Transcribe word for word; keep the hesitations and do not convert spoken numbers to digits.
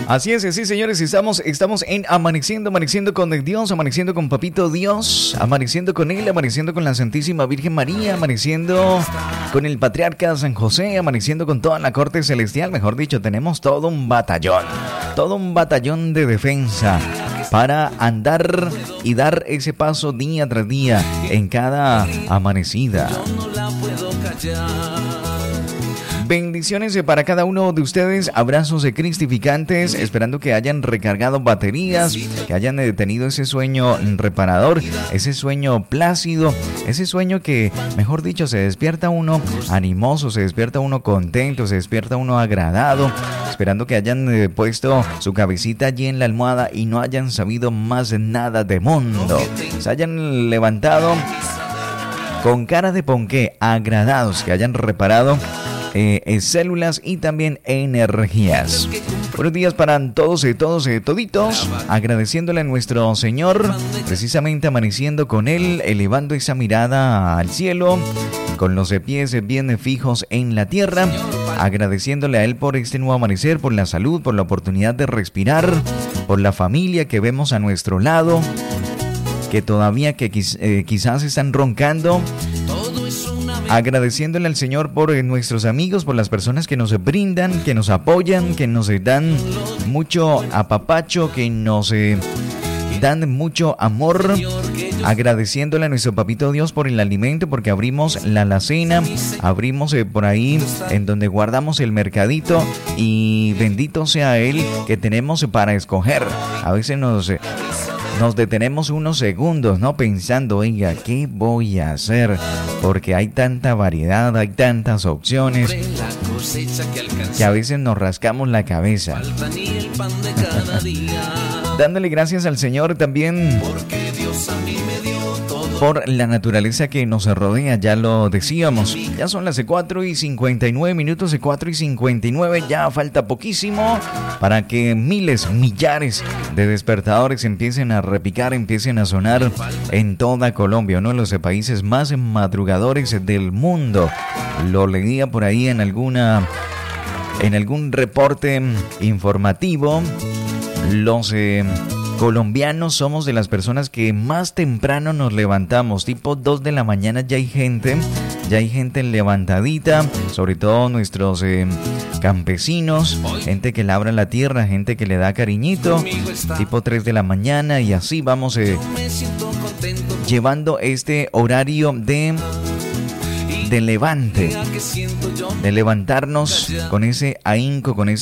Así es, sí, señores, estamos, estamos en Amaneciendo, amaneciendo con Dios, amaneciendo con Papito Dios, amaneciendo con Él, amaneciendo con la Santísima Virgen María, amaneciendo con el Patriarca San José, amaneciendo con toda la corte celestial. Mejor dicho, tenemos todo un batallón, todo un batallón de defensa para andar y dar ese paso día tras día en cada amanecida. Bendiciones para cada uno de ustedes, abrazos de cristificantes, esperando que hayan recargado baterías, que hayan tenido ese sueño reparador, ese sueño plácido, ese sueño que, mejor dicho, se despierta uno animoso, se despierta uno contento, se despierta uno agradado, esperando que hayan eh, puesto su cabecita allí en la almohada y no hayan sabido más nada de mundo, se hayan levantado con cara de ponqué, agradados, que hayan reparado Eh, eh, células y también energías. Buenos días para todos y todos y toditos, agradeciéndole a nuestro Señor, precisamente amaneciendo con Él, elevando esa mirada al cielo, con los pies bien fijos en la tierra, agradeciéndole a Él por este nuevo amanecer, por la salud, por la oportunidad de respirar, por la familia que vemos a nuestro lado, que todavía que quiz- eh, quizás están roncando. Agradeciéndole al Señor por eh, nuestros amigos, por las personas que nos brindan, que nos apoyan, que nos eh, dan mucho apapacho, que nos eh, dan mucho amor. Agradeciéndole a nuestro Papito Dios por el alimento, porque abrimos la alacena, abrimos eh, por ahí en donde guardamos el mercadito, y bendito sea Él que tenemos para escoger. A veces nos... Eh, Nos detenemos unos segundos, ¿no? Pensando, oiga, ¿qué voy a hacer? Porque hay tanta variedad, hay tantas opciones, que a veces nos rascamos la cabeza. Dándole gracias al Señor también por la naturaleza que nos rodea, ya lo decíamos. Ya son las cuatro y cincuenta y nueve minutos, de cuatro y cincuenta y nueve, ya falta poquísimo para que miles, millares de despertadores empiecen a repicar, empiecen a sonar en toda Colombia, uno de los países más madrugadores del mundo. Lo leía por ahí en alguna, en algún reporte informativo. Los eh, colombianos somos de las personas que más temprano nos levantamos, tipo dos de la mañana ya hay gente, ya hay gente levantadita, sobre todo nuestros eh, campesinos, gente que labra la tierra, gente que le da cariñito, tipo tres de la mañana, y así vamos eh, llevando este horario de... de levante, de levantarnos con ese ahínco, con ese